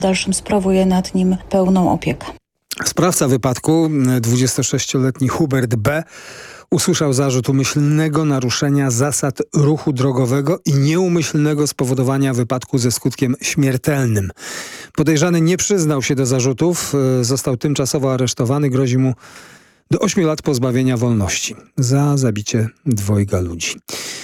W dalszym sprawuje nad nim pełną opiekę. Sprawca wypadku, 26-letni Hubert B., usłyszał zarzut umyślnego naruszenia zasad ruchu drogowego i nieumyślnego spowodowania wypadku ze skutkiem śmiertelnym. Podejrzany nie przyznał się do zarzutów, został tymczasowo aresztowany, grozi mu do 8 lat pozbawienia wolności za zabicie 2 ludzi.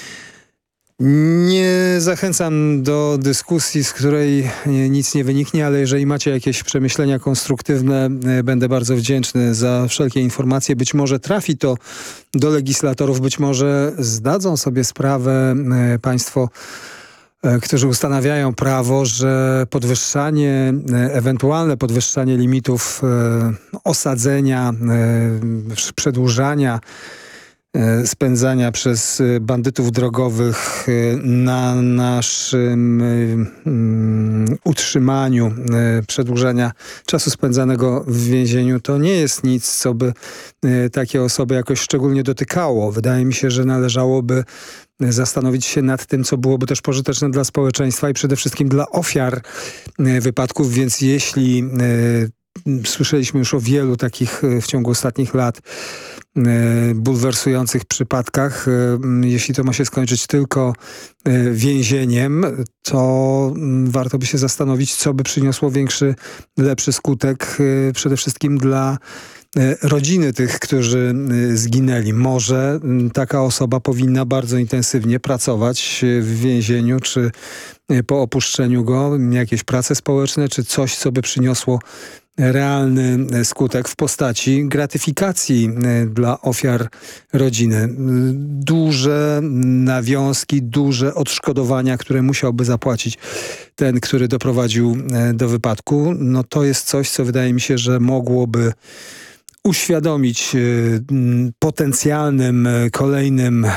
Nie zachęcam do dyskusji, z której nic nie wyniknie, ale jeżeli macie jakieś przemyślenia konstruktywne, będę bardzo wdzięczny za wszelkie informacje. Być może trafi to do legislatorów, być może zdadzą sobie sprawę państwo, którzy ustanawiają prawo, że ewentualne podwyższanie limitów osadzenia, przedłużania spędzania przez bandytów drogowych na naszym utrzymaniu, przedłużania czasu spędzanego w więzieniu, to nie jest nic, co by takie osoby jakoś szczególnie dotykało. Wydaje mi się, że należałoby zastanowić się nad tym, co byłoby też pożyteczne dla społeczeństwa i przede wszystkim dla ofiar wypadków, więc jeśli słyszeliśmy już o wielu takich w ciągu ostatnich lat bulwersujących przypadkach. Jeśli to ma się skończyć tylko więzieniem, to warto by się zastanowić, co by przyniosło lepszy skutek przede wszystkim dla rodziny tych, którzy zginęli. Może taka osoba powinna bardzo intensywnie pracować w więzieniu, czy po opuszczeniu go, jakieś prace społeczne, czy coś, co by przyniosło realny skutek w postaci gratyfikacji dla ofiar rodziny. Duże nawiązki, duże odszkodowania, które musiałby zapłacić ten, który doprowadził do wypadku. No to jest coś, co wydaje mi się, że mogłoby uświadomić potencjalnym, kolejnym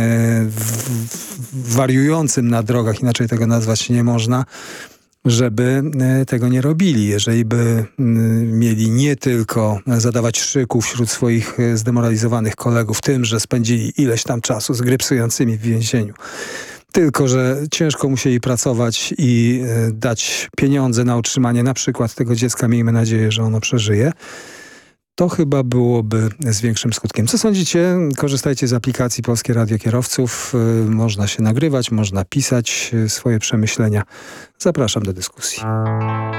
wariującym na drogach, inaczej tego nazwać nie można, żeby tego nie robili. Jeżeli by mieli nie tylko zadawać szyku wśród swoich zdemoralizowanych kolegów tym, że spędzili ileś tam czasu z grypsującymi w więzieniu, tylko że ciężko musieli pracować i dać pieniądze na utrzymanie na przykład tego dziecka, miejmy nadzieję, że ono przeżyje, to chyba byłoby z większym skutkiem. Co sądzicie? Korzystajcie z aplikacji Polskie Radio Kierowców. Można się nagrywać, można pisać swoje przemyślenia. Zapraszam do dyskusji.